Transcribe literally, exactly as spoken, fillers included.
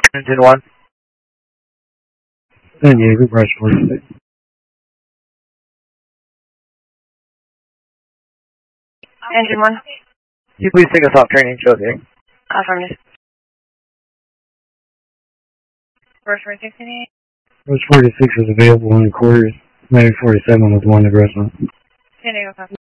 Engine one. San Diego, Brush forty-six. Engine one. Can you please take us off training, Josie? Affirmative. Brush forty-six, any? Brush forty-six is available in the quarters. nine forty-seven with one aggressor. San Diego, copy.